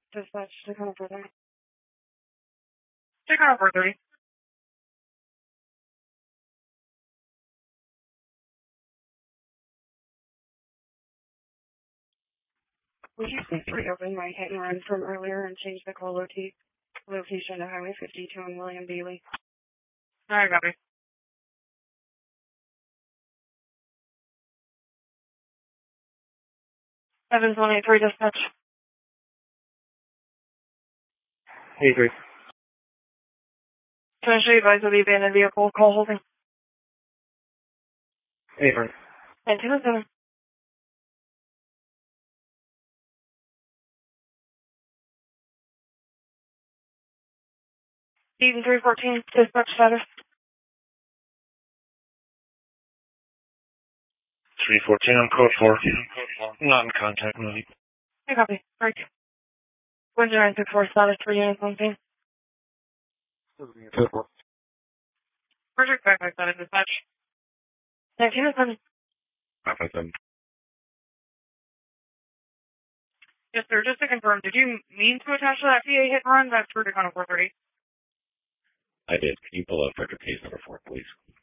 Dispatch, Tacoma 430. Tacoma 430. Would you please reopen my hit and run from earlier and change the call location to Highway 52 and William Bailey? Alright, copy. 7183 dispatch. 83. Potentially advise of the abandoned vehicle, call holding. 83. And 207. Eden 314, dispatch status. 314 on code 4. Not in contact, movie. Hey, copy. Break. 1964 status for units on scene. Project 557 dispatch. 1907. 557. Yes, sir. Just to confirm, did you mean to attach to that PA hit and run? That's for Tacoma 430. I did. Can you pull up Frederick case number 4, please?